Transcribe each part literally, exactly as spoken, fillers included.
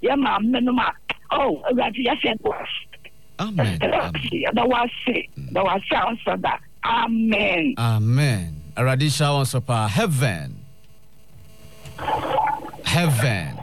ya ma menuma oh God ya said amen that was it that was answer that amen amen aradisha on sopa heaven heaven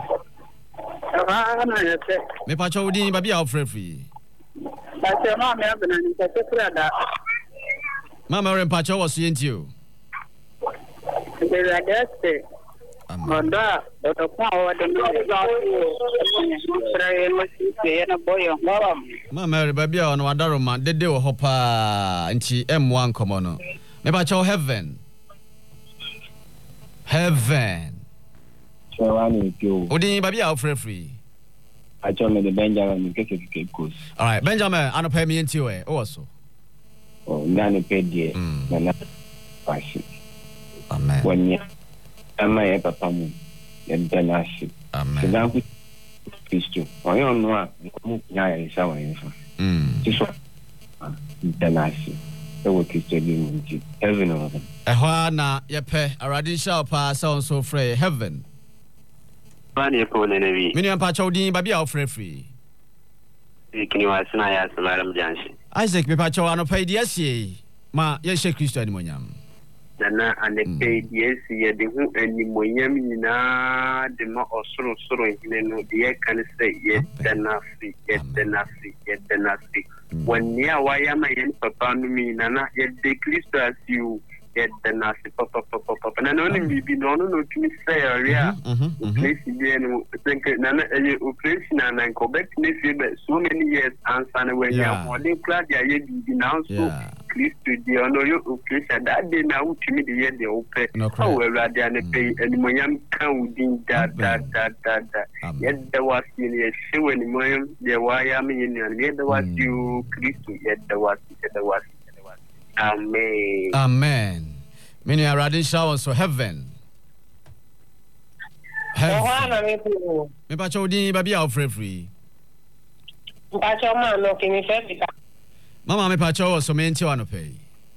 me pa cho udin ba bia ofre free ba se ma me abena ni se se da mama re pa cho wo so yenti o de la deste manda do pa o de no ga pre mo si se na boyo mama re ba bia ono wadaro ma dede wo ho pa nti m one komo no me pa cho heaven heaven so wani pio udin ba bia ofre free I told me the Benjamin get it get goes. All right, Benjamin, I no pay me into it also. Oh, nani pay die. Na pashi. Amen. When you ama e papa mu, e danashi. Amen. Sedanku Kristo. Oyo no mu nya ya isa wa yin. Mm. Tiso. Danashi. E wo Kristo di mu nti. Heaven o. E ho na ye pe arade sha pa so so free heaven. Bani ko ne nabi mini ampa chawdin ba bia ofre free ikini wasina ya sabaram janshi Isaac me pa chaw anopai dia sie ma ye she Kristo ani monyam nana ane pe dia sie de hu ani monyam nyina de ma osoro soro hine no de kan se ye dana fi ye dana fi ye dana fi wani a waya ma yen papa no mi nana ye de Kristo asiu dana si papa papa papa na no ni bibi no no no tumi say area place bi no think na na e operation na ko bet ni fi so many years answer na when you are the class ya ye bibi now so Kristo di ono yo operation that day na utumi de ye de ope o we radio na pay animonyam kan udin da da da da da ye da was ni ye she when moyam de wa ya me ni ye da was you Kristo ye da was ye da was amen amen many are riding showers so heaven heaven me pa cho din ba bia ofre free pa cho ma no kini fe fika mama me pa cho so me nti wa no pay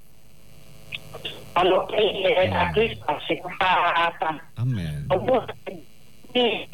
alo e a Christmas amen eh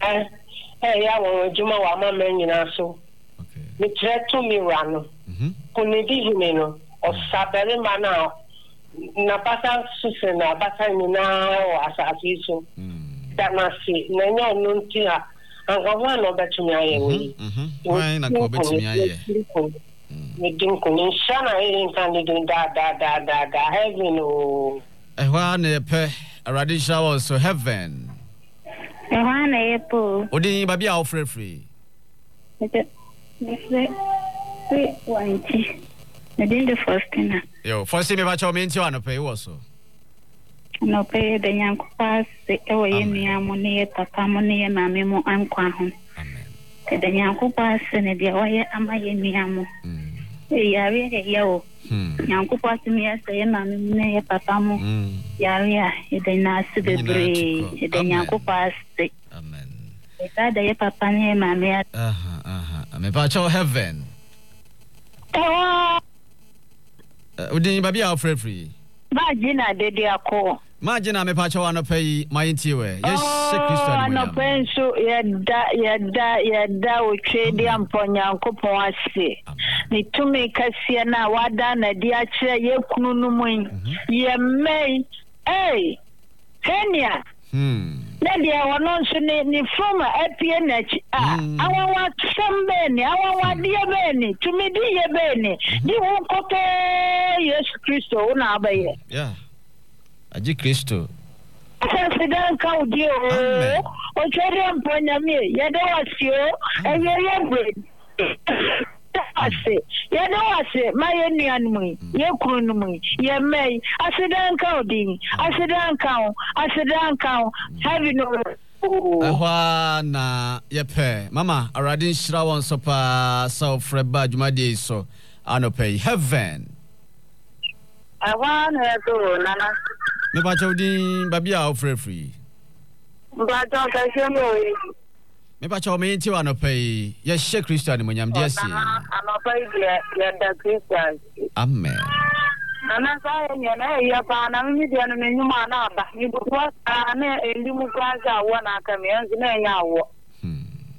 ya wo juma wa ma me nyina so okay me tre to mi rano mhm ko ni di himeno o sabere mana na pasa susena pasa ni na o asasi so dana si na nya no ntia anga wa no betumi aye we mhm why na ko betumi aye me din ko ni shana e kan ni da da da da da heaven o eh wa na pe arade shower so heaven eh wa na e po odin ba bia ofre free me me we wanti Nadine the first thing. Yo, first thing me ba cho me nti wa no pay wo so. No pay the yankopa se e wo ye nua mo ne papa mo ne mama mo ankwa ho. Amen. The yankopa se ne dia wo ye ama ye nua mo. Mm. E yare ye yo. Hmm. Yankopa se me se ye mama mo ne papa mo. Mm. Yare ya e de na se bebre e de yankopa se. Amen. E ta de ye papa ne mama. Aha aha. Me ba cho heaven. Oh. Udin ba bia ofre free ba jina dede akọ ma jina me pa chawa no pay my ntiwe yes Kristo ni mo no penso yeda yeda yeda o twede amponyankopon ase ni tumi kase na wada na di a kire ye kunu no mu ye mei eh Kenya hmm na dia wono nso ni ni from apie na chi ah awawa sembe ni awawa die be ni tumi di ye be ni di won kote Yes Kristo na abaye yeah aji Kristo President ka udi o o chere amponya mi ye do wasio e ye ye bread ase ye do ase ma ye nuanmu ye kununmu ye mei asidan ka udi asidan ka asidan ka have no ehwa na ye pe mama aradin shira won so pa so freba jumade so anope heaven awa na to nana me pa chawdin babia ofre free ba to ka shemo me pa chaw me nti wa no pay ye she Christian mo nyam dia si anopai dia ya da Christian amen nana sa nya na ya pa na mi dia no nyuma na ba ni bu wa na ndi mu kwa za wa na ka me nzi na nya wo